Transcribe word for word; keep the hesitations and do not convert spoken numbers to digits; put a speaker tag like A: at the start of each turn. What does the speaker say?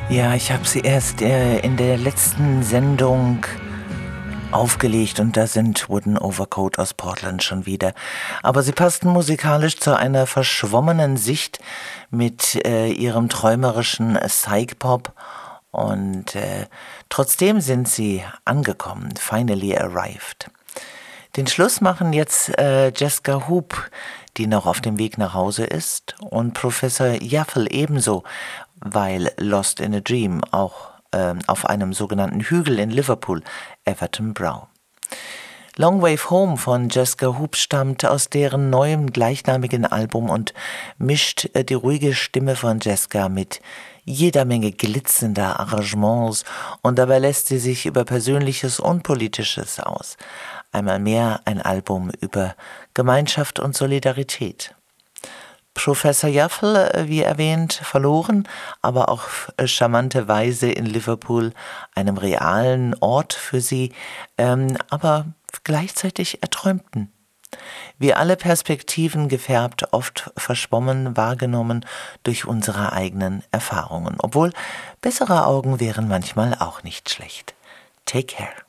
A: Ja, ich habe sie erst äh, in der letzten Sendung aufgelegt und da sind Wooden Overcoat aus Portland schon wieder. Aber sie passten musikalisch zu einer verschwommenen Sicht mit äh, ihrem träumerischen Psych-Pop und äh, trotzdem sind sie angekommen, finally arrived. Den Schluss machen jetzt äh, Jessica Hoop, die noch auf dem Weg nach Hause ist, und Professor Yaffel ebenso, weil Lost in a Dream auch äh, auf einem sogenannten Hügel in Liverpool, Everton Brow. Long Wave Home von Jessica Hoop stammt aus deren neuem gleichnamigen Album und mischt äh, die ruhige Stimme von Jessica mit jeder Menge glitzernder Arrangements und dabei lässt sie sich über Persönliches und Politisches aus. Einmal mehr ein Album über Gemeinschaft und Solidarität. Professor Yaffel, wie erwähnt, verloren, aber auch charmanterweise in Liverpool, einem realen Ort für sie, ähm, aber gleichzeitig erträumten. Wie alle Perspektiven gefärbt, oft verschwommen wahrgenommen durch unsere eigenen Erfahrungen. Obwohl bessere Augen wären manchmal auch nicht schlecht. Take care.